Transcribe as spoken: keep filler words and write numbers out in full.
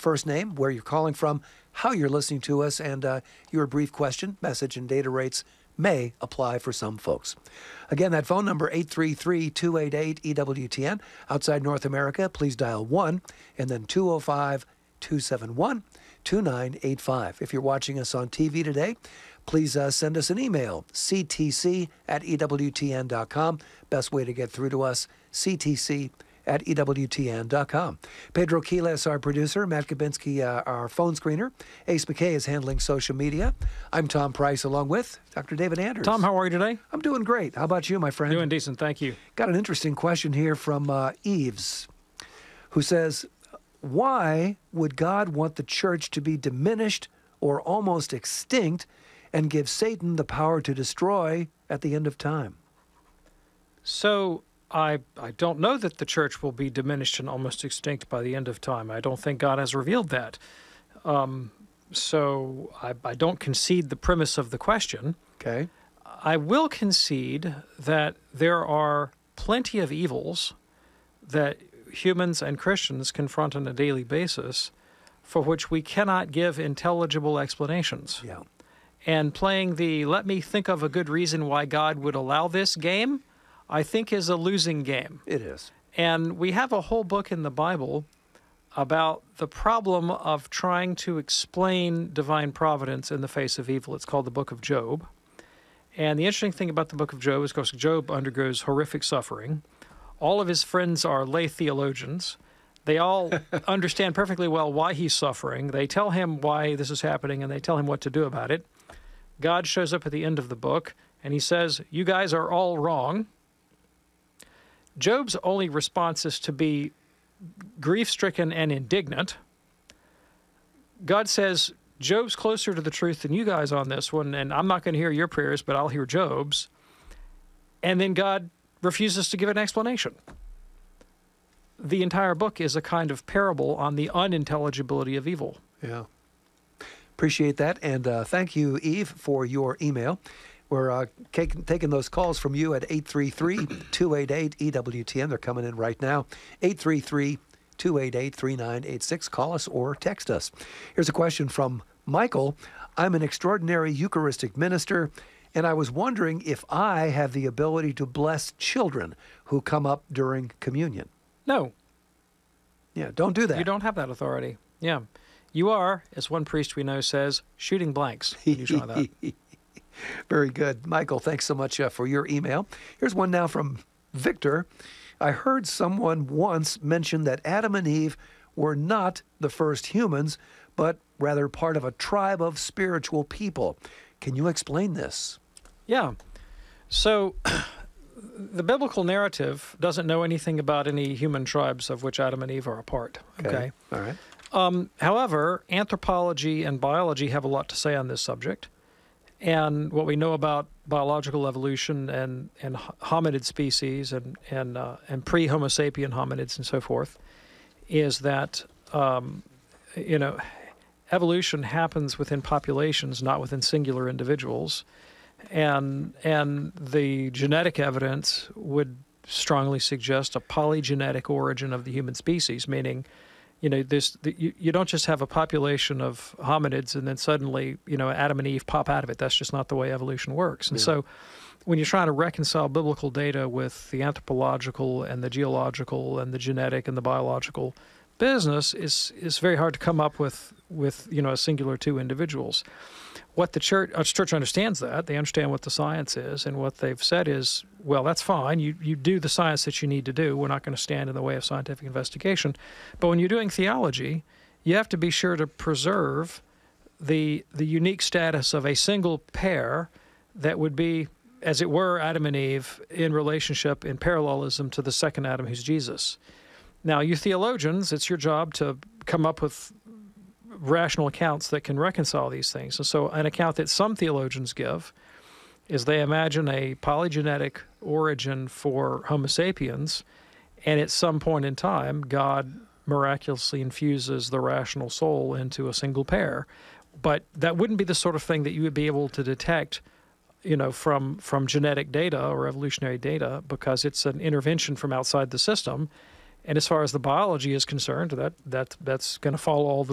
first name, where you're calling from, how you're listening to us, and uh, your brief question, message, and data rates may apply for some folks. Again, that phone number, eight three three, two eight eight, E W T N. Outside North America, please dial one and then two oh five, two seven one, two nine eight five. If you're watching us on T V today, please uh, send us an email, c t c at e w t n dot com. Best way to get through to us, c t c at e w t n dot com. Pedro Quiles, our producer, Matt Kabinski, uh, our phone screener. Ace McKay is handling social media. I'm Tom Price, along with Doctor David Anders. Tom, how are you today? I'm doing great. How about you, my friend? Doing decent, thank you. Got an interesting question here from uh, Eves, who says, why would God want the church to be diminished or almost extinct and give Satan the power to destroy at the end of time? So, I, I don't know that the church will be diminished and almost extinct by the end of time. I don't think God has revealed that. Um, so I, I don't concede the premise of the question. Okay. I will concede that there are plenty of evils that humans and Christians confront on a daily basis for which we cannot give intelligible explanations. Yeah. And playing the let me think of a good reason why God would allow this game, I think, is a losing game. It is. And we have a whole book in the Bible about the problem of trying to explain divine providence in the face of evil. It's called the Book of Job. And the interesting thing about the Book of Job is, of course, Job undergoes horrific suffering. All of his friends are lay theologians. They all understand perfectly well why he's suffering. They tell him why this is happening, and they tell him what to do about it. God shows up at the end of the book, and he says, you guys are all wrong. Job's only response is to be grief-stricken and indignant. God says, Job's closer to the truth than you guys on this one, and I'm not going to hear your prayers, but I'll hear Job's. And then God refuses to give an explanation. The entire book is a kind of parable on the unintelligibility of evil. Yeah. Appreciate that, and uh, thank you, Eve, for your email. We're uh, taking, taking those calls from you at eight three three, two eight eight, E W T N. They're coming in right now. eight three three, two eight eight, three nine eight six. Call us or text us. Here's a question from Michael. I'm an extraordinary Eucharistic minister, and I was wondering if I have the ability to bless children who come up during communion. No. Yeah, don't do that. You don't have that authority. Yeah. You are, as one priest we know says, shooting blanks when you try that. Very good. Michael, thanks so much uh, for your email. Here's one now from Victor. I heard someone once mention that Adam and Eve were not the first humans, but rather part of a tribe of spiritual people. Can you explain this? Yeah. So the biblical narrative doesn't know anything about any human tribes of which Adam and Eve are a part. Okay. Okay. All right. Um, however, anthropology and biology have a lot to say on this subject. And what we know about biological evolution and, and hominid species and, and, uh, and pre-Homo sapien hominids and so forth is that, um, you know, evolution happens within populations, not within singular individuals. And, and the genetic evidence would strongly suggest a polygenetic origin of the human species, meaning, you know, this the, you, you don't just have a population of hominids and then suddenly, you know, Adam and Eve pop out of it. That's just not the way evolution works. And yeah. so when you're trying to reconcile biblical data with the anthropological and the geological and the genetic and the biological business, is is very hard to come up with, with you know, a singular two individuals. What the church, uh, church understands that. They understand what the science is, and what they've said is, well, that's fine. You, you do the science that you need to do. We're not going to stand in the way of scientific investigation. But when you're doing theology, you have to be sure to preserve the, the unique status of a single pair that would be, as it were, Adam and Eve in relationship, in parallelism to the second Adam, who's Jesus. Now, you theologians, it's your job to come up with rational accounts that can reconcile these things. And so an account that some theologians give is they imagine a polygenetic origin for Homo sapiens, and at some point in time, God miraculously infuses the rational soul into a single pair. But that wouldn't be the sort of thing that you would be able to detect, you know, from, from genetic data or evolutionary data, because it's an intervention from outside the system. And as far as the biology is concerned, that, that that's going to follow all the